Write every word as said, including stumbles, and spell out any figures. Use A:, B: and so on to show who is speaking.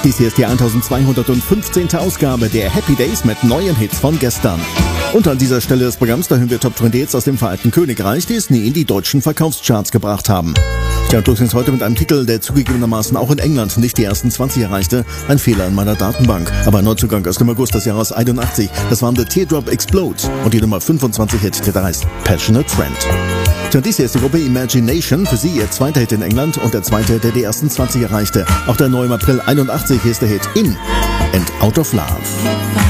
A: Dies hier ist die eintausendzweihundertfünfzehnte Ausgabe der Happy Days mit neuen Hits von gestern. Und an dieser Stelle des Programms, da hören wir Top zwanzig Hits aus dem Vereinigten Königreich, die es nie in die deutschen Verkaufscharts gebracht haben. Ja, und los geht's heute mit einem Titel, der zugegebenermaßen auch in England nicht die ersten zwanzig erreichte. Ein Fehler in meiner Datenbank. Aber ein Neuzugang aus dem August des Jahres einundachtzig. Das waren The Teardrop Explode und die Nummer fünfundzwanzig Hit, der da heißt Passionate Friend. Und dies hier ist die Gruppe Imagination, für sie ihr zweiter Hit in England und der zweite, der die ersten zwanzig erreichte. Auch der neue im April einundachtzig, hier ist der Hit In and Out of Love.